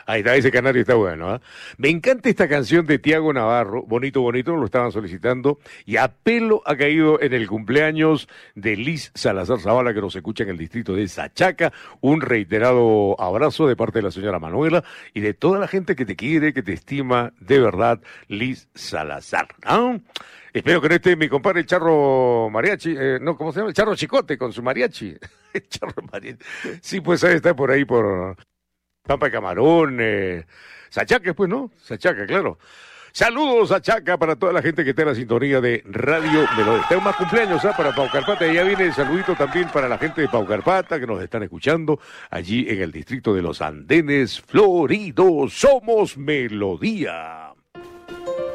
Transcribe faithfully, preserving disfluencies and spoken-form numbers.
Ahí está, ese canario está bueno, ¿eh? Me encanta esta canción de Tiago Navarro, Bonito Bonito, lo estaban solicitando, y a pelo ha caído en el cumpleaños de Liz Salazar Zavala, que nos escucha en el distrito de Sachaca. Un reiterado abrazo de parte de la señora Manuela y de toda la gente que te quiere, que te estima, de verdad, Liz Salazar, ¿no? Espero que no esté mi compadre el Charro Mariachi, eh, no, ¿cómo se llama? El Charro Chicote con su mariachi. El Charro Mariachi. Sí, pues ahí está por ahí por Pampa de Camarón, eh, Sachaca, pues, ¿no? Sachaca, claro. Saludos, Sachaca, para toda la gente que está en la sintonía de Radio Melodía. Tengo más cumpleaños, ¿ah? Para Paucarpata. Y ya viene el saludito también para la gente de Paucarpata que nos están escuchando allí en el distrito de los Andenes Floridos. Somos Melodía.